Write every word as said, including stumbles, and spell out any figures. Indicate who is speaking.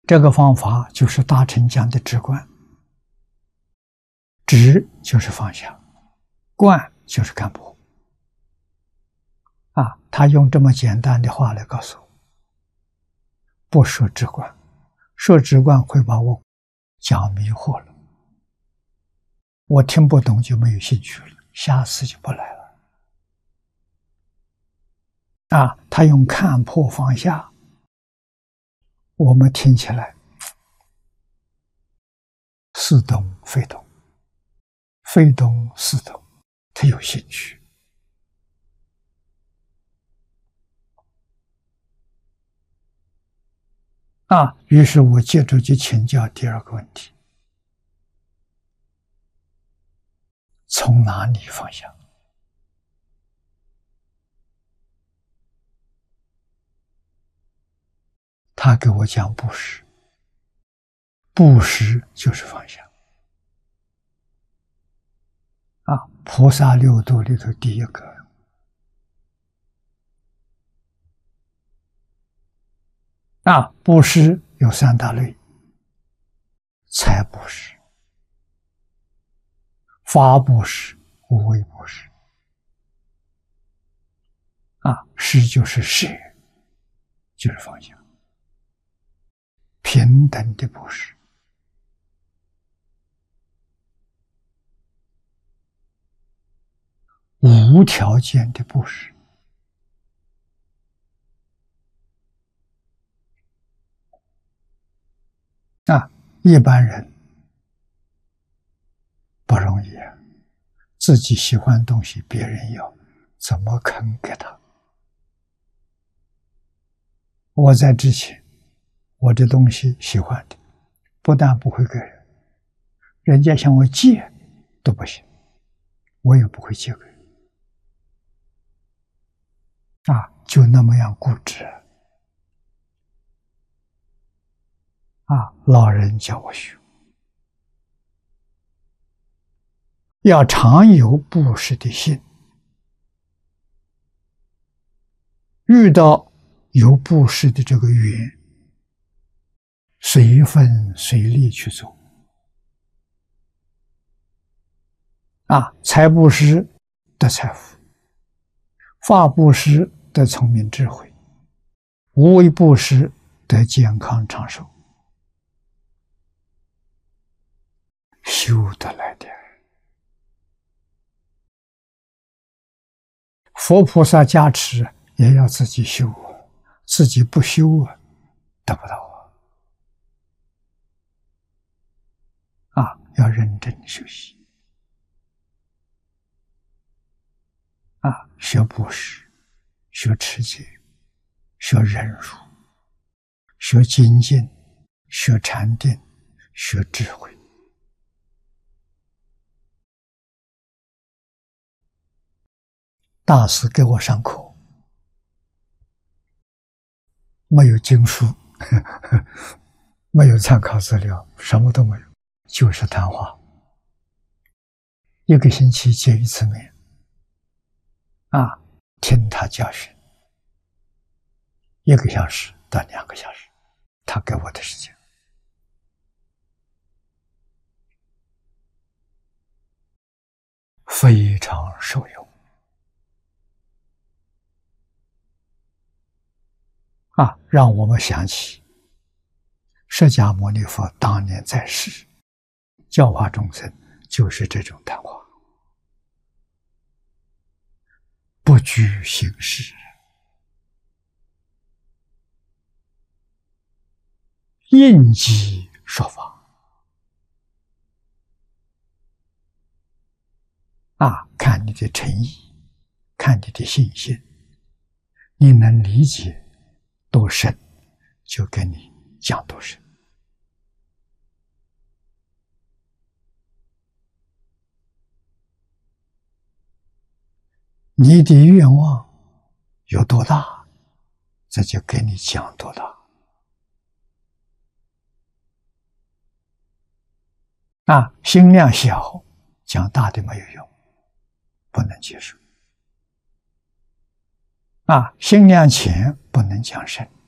Speaker 1: 这个方法就是大乘讲的止观，止就是放下，观就是看破。啊，他用这么简单的话来告诉我，不说止观，说止观会把我讲迷惑了，我听不懂就没有兴趣了，下次就不来了。啊，他用看破放下，我们听起来似懂非懂，非懂似懂，他有兴趣。啊，于是我接着就请教第二个问题：从哪里放下？他给我讲布施，布施就是放下。啊，菩萨六度里头第一个。啊，布施有三大类：财布施、法布施、无为布施。啊，施就是舍，就是放下，平等的布施。无条件的布施。啊，一般人不容易啊，自己喜欢的东西别人要，怎么肯给他？我在之前，我这东西喜欢的，不但不会给人，人家向我借都不行，我也不会借给人。啊，就那么样固执。啊，老人教我学，要常有布施的心，遇到有布施的这个缘，随分随力去做。啊，财布施得财富，法布施得聪明智慧，无为布施得健康长寿。修得来的，佛菩萨加持也要自己修啊，自己不修啊，得不到啊！啊，要认真修习啊，学布施，学持戒，学忍辱，学精进，学禅定，学智慧。大师给我上课，没有经书，呵呵，没有参考资料，什么都没有，就是谈话。一个星期见一次面，啊，听他教训，一个小时到两个小时，他给我的时间，非常受用。啊，让我们想起释迦牟尼佛当年在世教化众生，就是这种谈话，不拘形式，应机说法。啊，看你的诚意，看你的信心，你能理解多深，就跟你讲多深。你的愿望有多大，这就跟你讲多大。啊，心量小，讲大的没有用，不能接受。啊，心量浅，不能讲深。